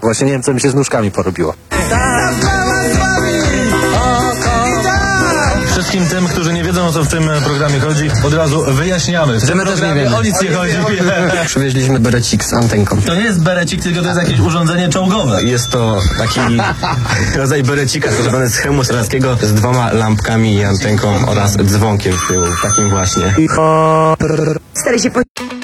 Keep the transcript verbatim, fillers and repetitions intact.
Właśnie nie wiem, co mi się z nóżkami porobiło. Wszystkim tym, którzy nie wiedzą, o co w tym programie chodzi, od razu wyjaśniamy. W tym programie o nic nie chodzi. Przywieźliśmy berecik z antenką. To nie jest berecik, tylko to jest jakieś urządzenie czołgowe. Jest to taki rodzaj berecika zrobiony z hełmu strzeleckiego z dwoma lampkami i antenką oraz dzwonkiem w tyłu. Takim właśnie. Stary się po...